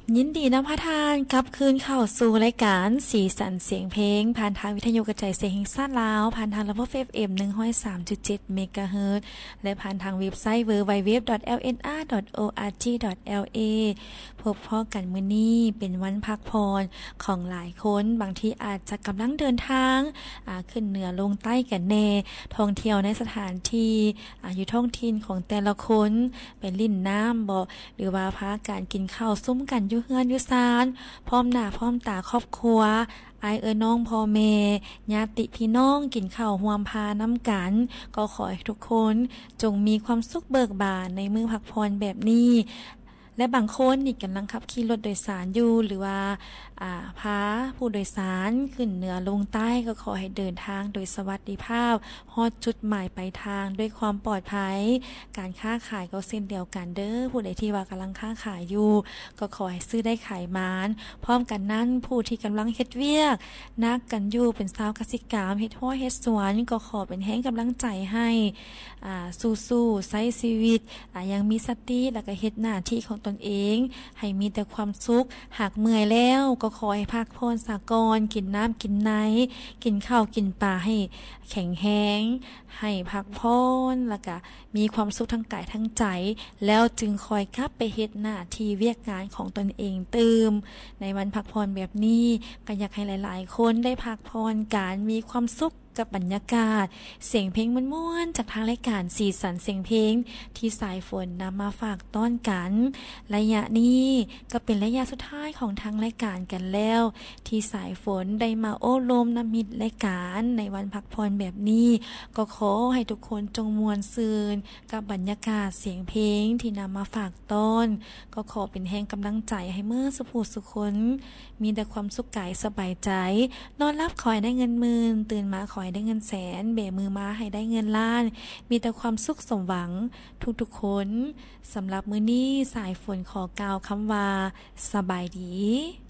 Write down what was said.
ยินดีนำพะทานกลับคืนเข้าสู่รายการสีสันเสียงเพลงผ่านทางวิทยุกระจายเสียงแห่งชาติลาวผ่านทางระบบ FM 103.7 เมกะเฮิรตซ์และผ่านทางเว็บไซต์ www.lnr.org.la พบพ้อกันมื้อนี้เป็นวันพักผ่อนของหลายคนบางทีอาจจะกำลังเดินทางขึ้นเหนือลงใต้กันแน่ท่องเที่ยวในสถานที่อยู่ท้องถิ่นของแต่ละคนไปลิ่นน้ำบ่หรือว่าพาการกินข้าวซุ้มกันอยู่เฮือนอยู่ศาลพร้อมหน้าพร้อมตาครอบครัวอายน้องพ่อแม่ญาติพี่น้องกินข้าวร่วมพาน้ำกันก็ขอให้ทุกคนจงมีความสุขเบิกบานในมื้อพักผ่อนแบบนี้และบางคนนี่กำลังขับขี่รถโดยสารอยู่หรือว่าพาผู้โดยสารขึ้นเหนือลงใต้ก็ขอให้เดินทางโดยสวัสดิภาพฮอดจุดหมายปลายทางด้วยความปลอดภัยการค้าขายก็เช่นเดียวกันเด้อผู้ใดที่ว่ากำลังค้าขายอยู่ก็ขอให้ซื้อได้ขายมานพร้อมกันนั้นผู้ที่กำลังเฮ็ดเวียกนักกันอยู่เป็นชาวกสิกรรมเฮ็ดฮ้อเฮ็ดสวนก็ขอเป็นแรงกำลังใจให้สู้ๆใช้ชีวิตยังมีสติแล้วก็เฮ็ดหน้าที่ของตนเองให้มีแต่ความสุขหากเมื่อยแล้วก็ขอให้พักผ่อนซะก่อนกินน้ำกินไนกินข้าวกินปลาให้แข็งแรงให้พักผ่อนแล้วก็มีความสุขทั้งกายทั้งใจแล้วจึงคอยกลับไปเฮ็ดหน้าที่เวียกงานของตนเองในวันพักผ่อนแบบนี้ก็อยากให้หลายๆคนได้พักผ่อนการมีความสุขกับบรรยากาศเสียงเพลงม่วนๆจากทางรายการสีสันเสียงเพลงที่สายฝนนำมาฝากต้อนกันระยะนี้ก็เป็นระยะสุดท้ายของทางรายการกันแล้วที่สายฝนได้มาโอ้ลมน้ำมิตรรายการในวันพักผ่อนแบบนี้ก็ขอให้ทุกคนจงมวลซืนกับบรรยากาศเสียงเพลงที่นำมาฝากต้อนก็ขอเป็นแห่งกำลังใจให้เมื่อสุขสุขคนมีแต่ความสุขกายสบายใจนอนรับคอยได้เงินหมื่นตื่นมาคอยได้เงินแสนเบมือมาให้ได้เงินล้านมีแต่ความสุขสมหวังทุกๆคนสำหรับมื้อนี้สายฝนขอกล่าวคำว่าสบายดี